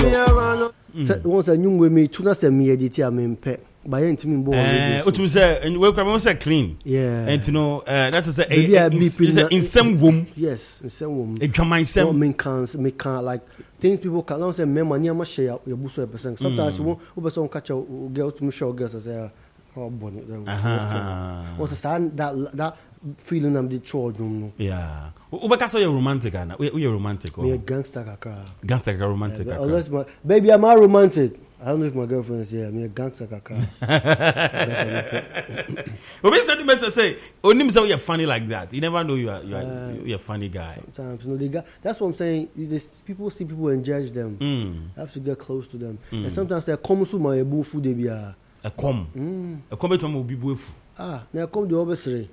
Once I knew with me, tuna said me edit I mean pet. By any time what you say, and welcome say clean. Yeah. And to know that is in some womb. Yes, in some womb. It can my some me can't like things people can say me money must share your buso percent. Sometimes you won't some catch a girl to me show girls as say oh bonnet. Once a sign that feeling I'm the children. Yeah. Because you're romantic, Anna. We're romantic. We're gangster kakra. Gangster romantic. Unless my baby, I'm a romantic. I don't know if my girlfriend is here. I'm a gangster kakra. But Mr. say, only so you're funny like that. You never know you're a funny guy. Sometimes, you know, that's what I'm saying. People see people and judge them. You have to get close to them. And sometimes they come to my boo food. They be a come to my boo. Now come the obviously.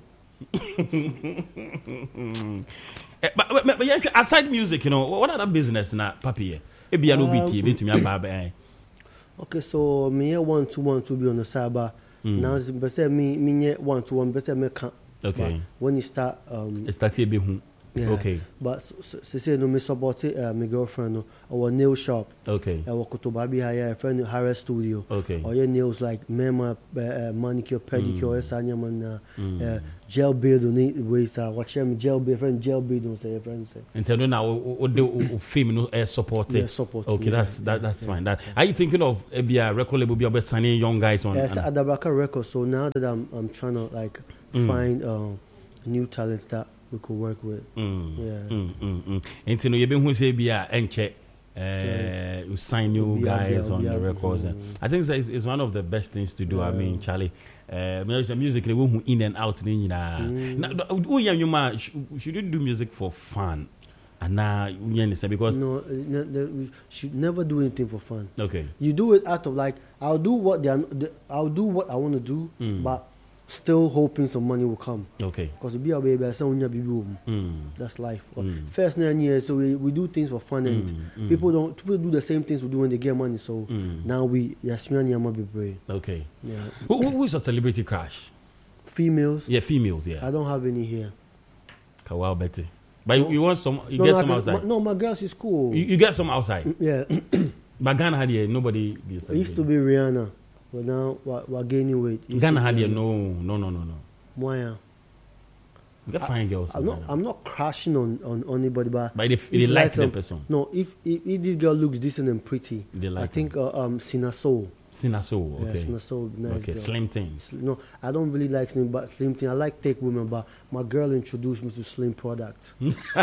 But aside music, you know, what other business na papi? It be a little bit to me. Okay, so me want to be on the cyber. Now, but say me want to but say me can't. Okay. When you start, it starts to be okay. But say no me support my girlfriend or nail shop. Okay. I work to Barbie hire friend Harris Studio. Okay. Or your nails like mema manicure pedicure sanya man gel beard on it ways watch them gel beard friend gel beard on say friend say. And tell you now what the film no support. Yeah, support. Okay, that's fine. That are you thinking of a record label be about signing young guys on? Yes, Adabraka Records. So now that I'm trying to like find new talents that we could work with. And you know, you've been who say be and check. You sign new guys on the records. I think it's one of the best things to do. Yeah. I mean, Charlie, music they who in and out. Should you do music for fun? And now you understand because we should never do anything for fun. Okay, you do it out of like I'll do what I want to do, but still hoping some money will come. Okay. Because we be a baby, that's life. First 9 years, so we do things for fun, and people do the same things we do when they get money. So now we okay. Yeah. Who is a celebrity crush? Females. Yeah, females. Yeah. I don't have any here. Wow, Betty. But you want some? You get some outside. My girls is cool. You get some outside. Yeah. But Ghana had here nobody. It used to be Rihanna. But now we're gaining weight. Ghana had no. Why? You get fine girls. I'm not crashing on anybody, but if they like the person. No, if this girl looks decent and pretty, I think Sina Soul. Sina Soul, okay. Yeah, Sina Soul, nice okay, girl. Slim things. No, I don't really like slim things. I like thick women, but my girl introduced me to slim product.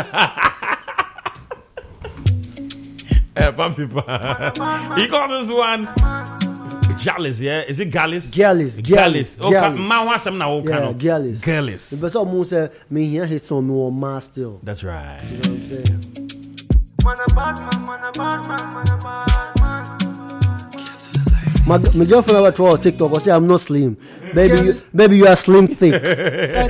People. He got this one. Gallus, yeah? Is it Gallus? Gallus. Okay, man wants some now. Yeah, Gallus. Gallus. But some say me here hit some more mass still. That's right. You know what I'm saying? My girlfriend ever throw a TikTok or say I'm not slim. Baby, you are slim thick.